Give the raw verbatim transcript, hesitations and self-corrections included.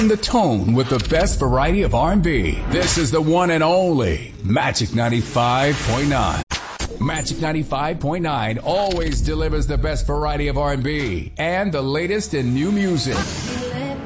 setting the tone with the best variety of R and B. This is the one and only Magic ninety-five point nine. Magic ninety-five point nine always delivers the best variety of R and B and the latest in new music.